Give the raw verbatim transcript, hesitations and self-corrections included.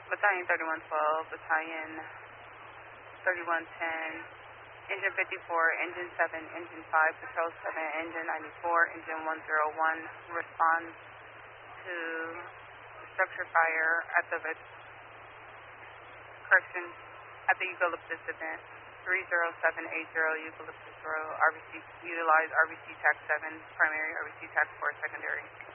Battalion thirty-one twelve, Battalion thirty-one ten, Engine fifty-four, Engine seven, Engine five, Patrol seven, Engine ninety-four, Engine one oh one responds to structure fire at the correction at the Eucalyptus event. three oh seven eight oh Eucalyptus Road, R B C, utilize R B C TAC seven, primary, R B C TAC four, secondary.